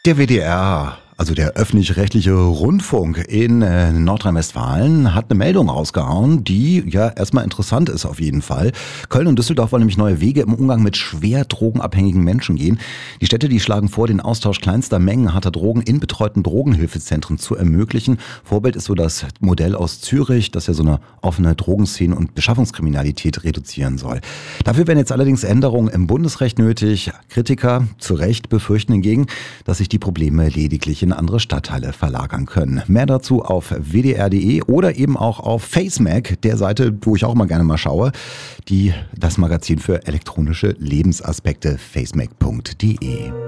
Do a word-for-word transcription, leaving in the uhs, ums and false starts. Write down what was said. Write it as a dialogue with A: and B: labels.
A: Der W D R, also der öffentlich-rechtliche Rundfunk in äh, Nordrhein-Westfalen, hat eine Meldung rausgehauen, die ja erstmal interessant ist auf jeden Fall. Köln und Düsseldorf wollen nämlich neue Wege im Umgang mit schwer drogenabhängigen Menschen gehen. Die Städte, die schlagen vor, den Austausch kleinster Mengen harter Drogen in betreuten Drogenhilfezentren zu ermöglichen. Vorbild ist so das Modell aus Zürich, das ja so eine offene Drogenszene und Beschaffungskriminalität reduzieren soll. Dafür werden jetzt allerdings Änderungen im Bundesrecht nötig. Kritiker zu Recht befürchten hingegen, dass sich die Probleme lediglich in andere Stadtteile verlagern können. Mehr dazu auf w d r punkt d e oder eben auch auf FaceMac, der Seite, wo ich auch mal gerne mal schaue, die das Magazin für elektronische Lebensaspekte, facemac punkt d e.